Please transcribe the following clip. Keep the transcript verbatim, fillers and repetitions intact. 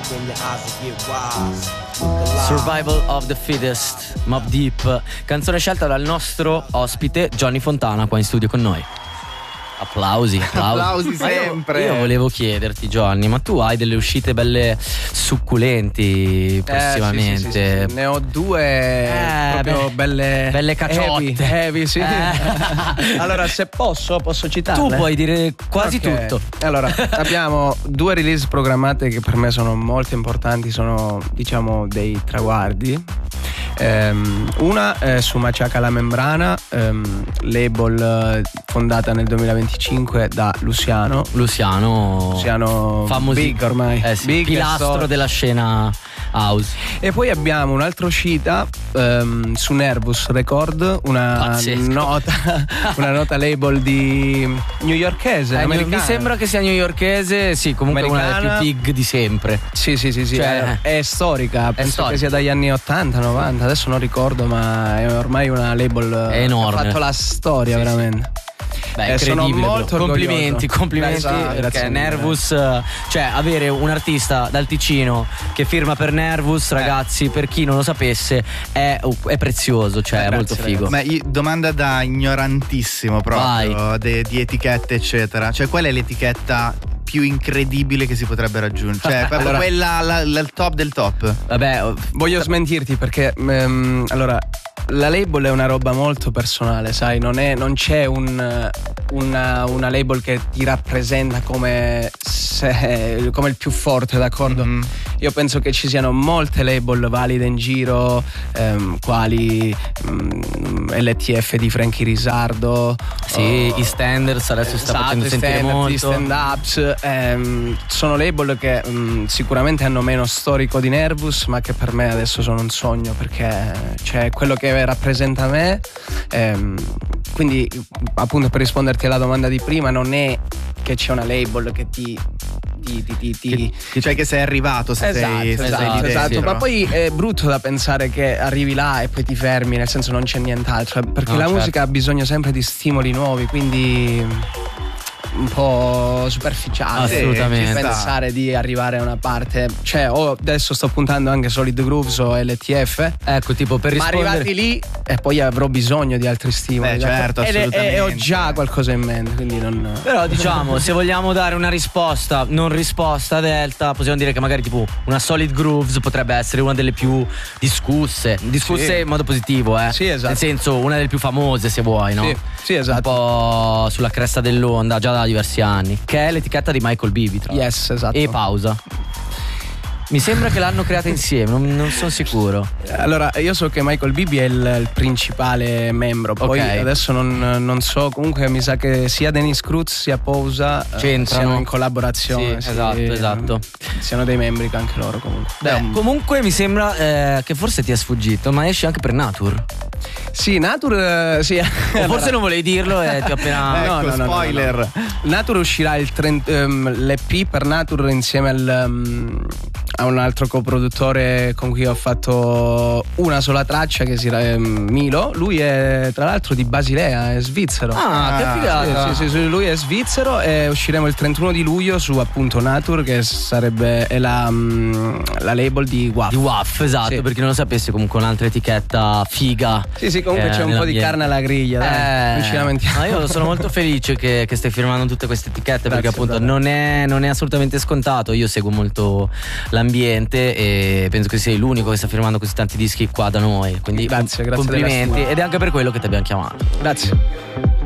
Survival of the Fittest, Mobb Deep, canzone scelta dal nostro ospite Johnny Fontana qua in studio con noi. Applausi, applausi, applausi sempre. Io, io volevo chiederti, Johnny, ma tu hai delle uscite belle succulenti prossimamente? Eh, sì, sì, sì, sì. Ne ho due eh, proprio beh, belle belle cacciotte. Heavy, heavy sì. Eh. Allora, se posso, posso citarle. Tu puoi dire quasi okay. tutto. Allora, abbiamo due release programmate che per me sono molto importanti, sono diciamo dei traguardi. Um, una è su Maciaca la Membrana, um, label fondata nel duemilaventicinque da Luciano. Luciano, Luciano famosi, big ormai, eh sì, big pilastro della scena house. E poi abbiamo un'altra uscita um, su Nervous Record, una Pazzesco. nota una nota label di newyorkese, eh, americana. Mi sembra che sia newyorkese, sì, comunque americana. Una delle più big di sempre. Sì, sì, sì, sì, cioè, è, è storica, è penso storica. che sia dagli anni ottanta, novanta, adesso non ricordo, ma è ormai una label è enorme. Che ha fatto la storia, sì, veramente. Sì. Beh, eh, sono molto complimenti, orgoglioso. complimenti Esatto, perché Nervous, cioè avere un artista dal Ticino che firma per Nervous, ragazzi, eh. per chi non lo sapesse, è, è prezioso, cioè eh, è molto grazie, figo. Ma io, domanda da ignorantissimo proprio de, di etichette eccetera, cioè qual è l'etichetta più incredibile che si potrebbe raggiungere? Cioè proprio allora, quella la, la, il top del top. Vabbè, voglio smentirti perché um, allora la label è una roba molto personale, sai, non, è, non c'è un, una, una label che ti rappresenta come, se, come il più forte, d'accordo? Mm-hmm. Io penso che ci siano molte label valide in giro, ehm, quali mm, L T F di Frankie Risardo, sì, oh, i Standards adesso eh, sta esatto, facendo sentire molto, i stand ups, ehm, sono label che mm, sicuramente hanno meno storico di Nervous, ma che per me adesso sono un sogno, perché c'è quello che rappresenta me, ehm, quindi appunto per risponderti alla domanda di prima, non è che c'è una label che ti ti, ti, ti, ti... Che, cioè che sei arrivato, se esatto, sei, se esatto, sei lì esatto. dentro. Ma poi è brutto da pensare che arrivi là e poi ti fermi, nel senso non c'è nient'altro, perché no, la certo. musica ha bisogno sempre di stimoli nuovi, quindi un po' superficiale assolutamente pensare di arrivare a una parte, cioè oh, adesso sto puntando anche Solid Grooves o L T F, ecco, tipo per rispondere, ma arrivati lì e poi avrò bisogno di altri stimoli. Beh, certo, assolutamente. E, e ho già qualcosa in mente, quindi non. Però diciamo, se vogliamo dare una risposta non risposta a Delta, possiamo dire che magari tipo una Solid Grooves potrebbe essere una delle più discusse discusse sì. in modo positivo, eh sì, esatto. nel senso una delle più famose, se vuoi, no? Sì, sì, esatto. Un po' sulla cresta dell'onda già da diversi anni, che è l'etichetta di Michael Bibi, tra yes, esatto. E Pausa. Mi sembra che l'hanno creata insieme, non, non sono sicuro. Allora, io so che Michael Bibi è il, il principale membro, poi okay. adesso non, non so, comunque mi sa che sia Dennis Cruz sia Pausa c'entrano, siano in collaborazione. Sì, esatto, esatto. Siano dei membri anche loro comunque. Beh, um... comunque mi sembra eh, che forse ti è sfuggito, ma esce anche per Nature. Sì, Nature, sì. O forse non volevi dirlo e ti ho appena. Ecco, no, no, no, spoiler. No, no. Nature uscirà il trenta, um, l'E P per Nature insieme al, um, a un altro coproduttore con cui ho fatto una sola traccia, che si um, Milo. Lui è tra l'altro di Basilea, è svizzero. Ah, ah che figata. Sì, sì, sì, lui è svizzero e usciremo il trentuno di luglio su appunto Nature, che sarebbe è la, um, la label di W A F. Di W A F, esatto, sì. Per chi non lo sapesse, comunque un'altra etichetta figa. Sì, sì, comunque eh, c'è un po' di carne alla griglia, dai, eh, non ci lamentiamo. Ma io sono molto felice che, che stai firmando tutte queste etichette, grazie, perché appunto non è, non è assolutamente scontato. Io seguo molto l'ambiente e penso che sei l'unico che sta firmando così tanti dischi qua da noi, quindi grazie, grazie complimenti, ed è anche per quello che ti abbiamo chiamato. Grazie.